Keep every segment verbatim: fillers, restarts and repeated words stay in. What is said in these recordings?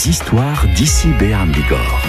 histoires d'ici Béarn Bigorre.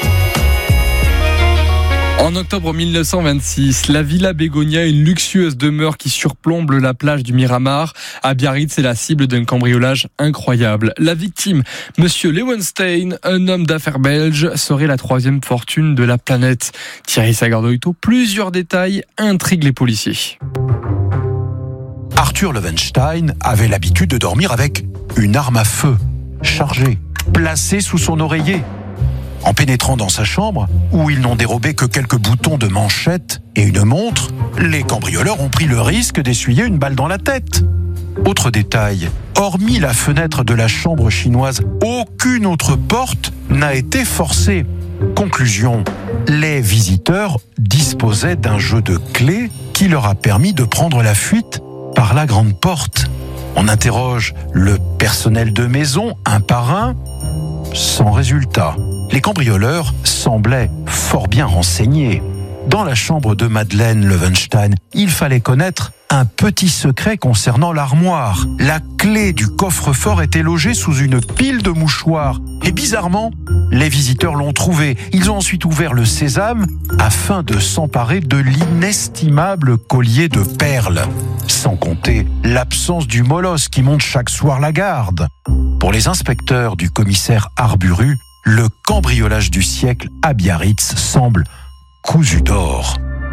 En octobre mille neuf cent vingt-six, la Villa Begonia, une luxueuse demeure qui surplombe la plage du Miramar. À Biarritz, est la cible d'un cambriolage incroyable. La victime, Monsieur Lewenstein, un homme d'affaires belge, serait la troisième fortune de la planète. Thierry Sagardoito, plusieurs détails intriguent les policiers. Arthur Lewenstein avait l'habitude de dormir avec une arme à feu, chargée, placée sous son oreiller. En pénétrant dans sa chambre, où ils n'ont dérobé que quelques boutons de manchette et une montre, les cambrioleurs ont pris le risque d'essuyer une balle dans la tête. Autre détail, hormis la fenêtre de la chambre chinoise, aucune autre porte n'a été forcée. Conclusion, les visiteurs disposaient d'un jeu de clés qui leur a permis de prendre la fuite par la grande porte. On interroge le personnel de maison un par un, sans résultat. Les cambrioleurs semblaient fort bien renseignés. Dans la chambre de Madeleine Lewenstein, il fallait connaître un petit secret concernant l'armoire. La clé du coffre-fort était logée sous une pile de mouchoirs. Et bizarrement, les visiteurs l'ont trouvée. Ils ont ensuite ouvert le sésame afin de s'emparer de l'inestimable collier de perles. Sans compter l'absence du molosse qui monte chaque soir la garde. Pour les inspecteurs du commissaire Arburu, le cambriolage du siècle à Biarritz semble cousu d'or.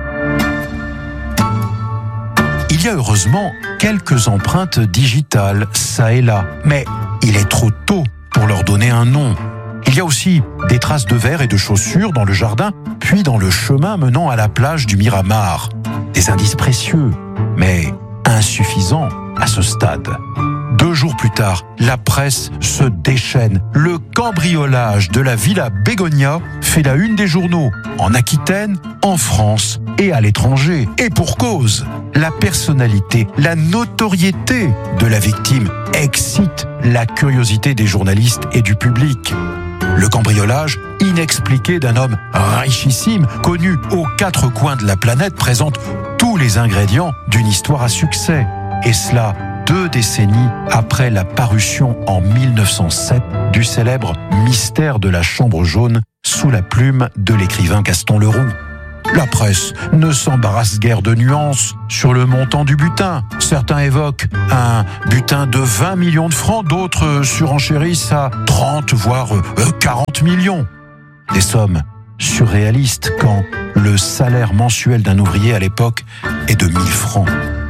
Il y a heureusement quelques empreintes digitales, ça et là, mais il est trop tôt pour leur donner un nom. Il y a aussi des traces de verre et de chaussures dans le jardin, puis dans le chemin menant à la plage du Miramar. Des indices précieux, mais insuffisants à ce stade. Deux jours plus tard, la presse se déchaîne. Le cambriolage de la Villa Begonia fait la une des journaux, en Aquitaine, en France et à l'étranger. Et pour cause, la personnalité, la notoriété de la victime excite la curiosité des journalistes et du public. Le cambriolage inexpliqué d'un homme richissime, connu aux quatre coins de la planète, présente tous les ingrédients d'une histoire à succès. Et cela deux décennies après la parution en mille neuf cent sept du célèbre Mystère de la Chambre jaune sous la plume de l'écrivain Gaston Leroux. La presse ne s'embarrasse guère de nuances sur le montant du butin. Certains évoquent un butin de vingt millions de francs, d'autres surenchérissent à trente voire quarante millions. Des sommes surréalistes quand le salaire mensuel d'un ouvrier à l'époque est de mille francs.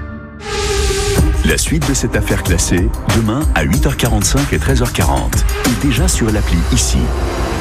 La suite de cette affaire classée, demain à huit heures quarante-cinq et treize heures quarante. Et déjà sur l'appli ici.